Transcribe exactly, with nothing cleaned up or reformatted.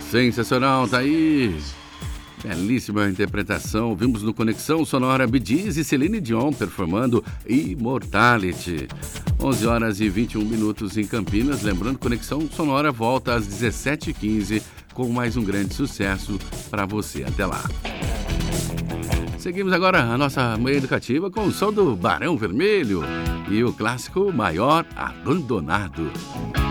Sensacional, tá aí. Belíssima interpretação. Vimos no Conexão Sonora Bee Gees e Celine Dion performando Immortality. onze horas e vinte e um minutos em Campinas. Lembrando, Conexão Sonora volta às dezessete e quinze com mais um grande sucesso para você. Até lá. Seguimos agora a nossa manhã educativa com o som do Barão Vermelho e o clássico Maior Abandonado.